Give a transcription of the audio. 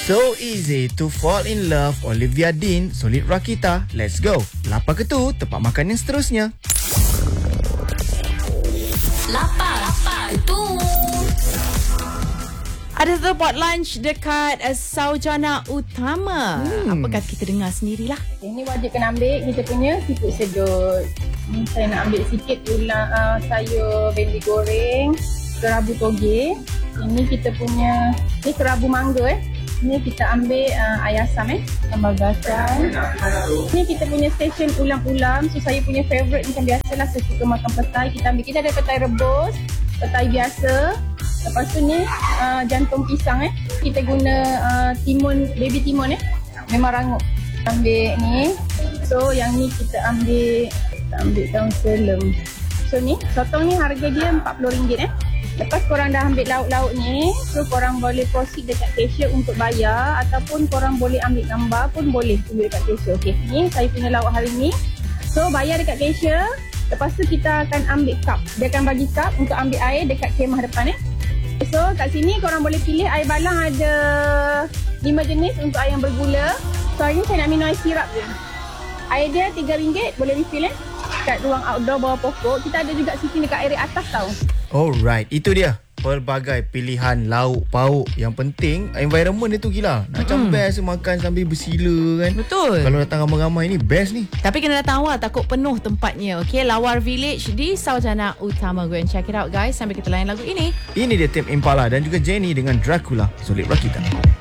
So easy to fall in love. Olivia Dean, Solid Rakita. Let's go. Lapar ke tu? Tempat makan yang seterusnya. Lapar tu. Ada tempat lunch dekat Saujana Utama. Apa kata kita dengar sendirilah. Ini wajib kena ambil kita punya siput sedut. Saya nak ambil sikit ulang sayur bendi goreng, kerabu toge. Ini kita punya, ni kerabu mangga Ni kita ambil ayam asam sambal gasam. Ni kita punya stesen ulam-ulam. So saya punya favourite macam biasalah, saya suka makan petai. Kita ambil, kita ada petai rebus, petai biasa. Lepas tu ni jantung pisang Kita guna timun, baby timun memang rangup. Ambil ni. So yang ni kita ambil daun selam. So ni sotong ni harga dia RM40 Lepas korang dah ambil lauk-lauk ni, so korang boleh proceed dekat cashier untuk bayar, ataupun korang boleh ambil gambar pun boleh tunggu dekat cashier. Okay, ni saya punya lauk hari ni. So bayar dekat cashier, lepas tu kita akan ambil cup. Dia akan bagi cup untuk ambil air dekat kemah depan So kat sini korang boleh pilih air balang, ada 5 jenis untuk air yang bergula. So hari ni saya nak minum air sirap je. Air dia RM3, boleh refill kat ruang outdoor bawah pokok. Kita ada juga sitting dekat area atas tau. Alright, itu dia. Pelbagai pilihan lauk pauk. Yang penting environment dia tu gila. Macam best makan sambil bersila kan. Betul. Kalau datang ramai-ramai ni best ni. Tapi kena datang awal, takut penuh tempatnya. Okay, Lawar Village di Saujana Utama. Go and check it out guys. Sambil kita layan lagu ini. Ini dia Tame Impala dan juga Jenny dengan Dracula. Solid Rakita.